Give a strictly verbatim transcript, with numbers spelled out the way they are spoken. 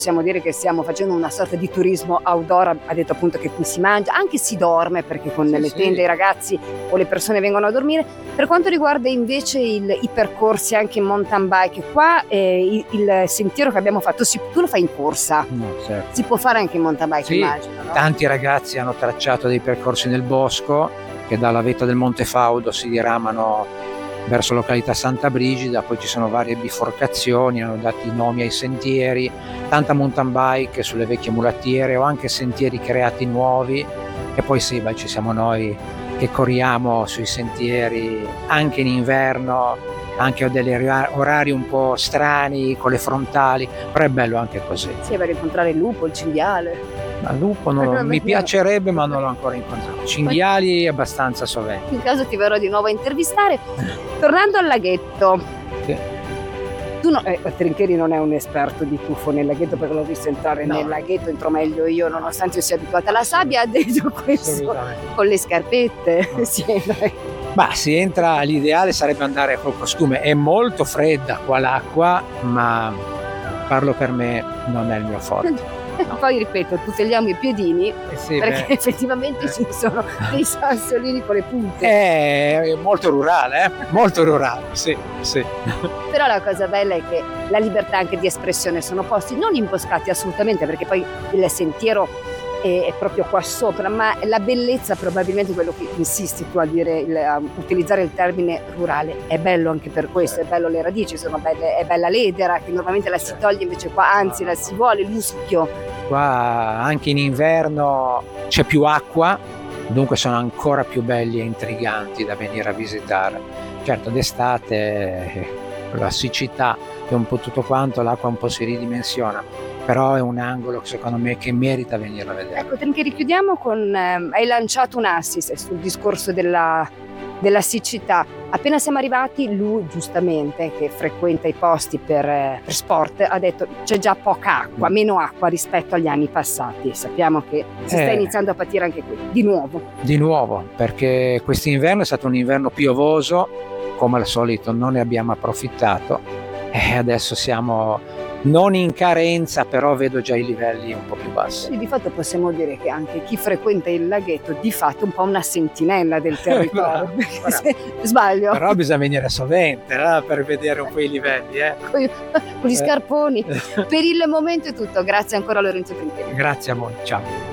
Possiamo dire che stiamo facendo una sorta di turismo outdoor, ha detto appunto che qui si mangia, anche si dorme perché con Sì, le sì. tende i ragazzi o le persone vengono a dormire. Per quanto riguarda invece il, i percorsi anche in mountain bike, qua eh, il, il sentiero che abbiamo fatto, si, tu lo fai in corsa, No, certo. si può fare anche in mountain bike, Sì, immagino, no? tanti ragazzi hanno tracciato dei percorsi nel bosco che dalla vetta del Monte Faudo si diramano verso località Santa Brigida, poi ci sono varie biforcazioni, hanno dato i nomi ai sentieri, tanta mountain bike sulle vecchie mulattiere o anche sentieri creati nuovi, e poi sì, beh, ci siamo noi che corriamo sui sentieri anche in inverno, anche a degli orari un po' strani con le frontali, però è bello anche così. Sì, per incontrare il lupo, il cinghiale. Al lupo non, Non mi vediamo. piacerebbe, ma non l'ho ancora incontrato. Cinghiali abbastanza sovente. In caso ti verrò di nuovo a intervistare. Tornando al laghetto, Sì. tu no, eh, Trincheri non è un esperto di tuffo nel laghetto, perché l'ho visto entrare No. nel laghetto, entro meglio io, nonostante io sia abituata alla sabbia. Ha detto questo Assolutamente. con le scarpette. No. Sì, dai. Ma si entra, l'ideale sarebbe andare col costume. È molto fredda qua l'acqua, ma parlo per me, non è il mio forte. No. Poi ripeto, tuteliamo i piedini, Eh sì, perché beh, effettivamente Eh. ci sono dei sassolini con le punte. è molto rurale, eh? Molto rurale, sì, sì. Però la cosa bella è che la libertà anche di espressione, sono posti non imboscati assolutamente, perché poi il sentiero è, è proprio qua sopra, ma la bellezza, probabilmente quello che insisti tu a dire, il, a utilizzare il termine rurale, è bello anche per questo, Certo. è bello le radici, sono belle, è bella l'edera che normalmente la si Certo. toglie, invece qua anzi la si vuole, l'uschio. Qua anche in inverno c'è più acqua, dunque sono ancora più belli e intriganti da venire a visitare. Certo, d'estate eh, la siccità e un po' tutto quanto, l'acqua un po' si ridimensiona, però è un angolo che secondo me che merita venire a vedere. Ecco, Trincheri, chiudiamo con, ehm, hai lanciato un assist sul discorso della, della siccità. Appena siamo arrivati, lui giustamente, che frequenta i posti per, eh, per sport, ha detto c'è già poca acqua, Mm. meno acqua rispetto agli anni passati. Sappiamo che si sta Eh. iniziando a patire anche qui, di nuovo. Di nuovo, perché quest'inverno è stato un inverno piovoso, come al solito non ne abbiamo approfittato e adesso siamo non in carenza, però vedo già i livelli un po' più bassi. Quindi di fatto possiamo dire che anche chi frequenta il laghetto di fatto è un po' una sentinella del territorio. Bravo, Perché bravo. se- Sbaglio? Però bisogna venire sovente eh, per vedere un po' i livelli. Eh. Con gli Eh. scarponi. Per il momento è tutto, grazie ancora a Lorenzo Trincheri. Grazie a voi, ciao.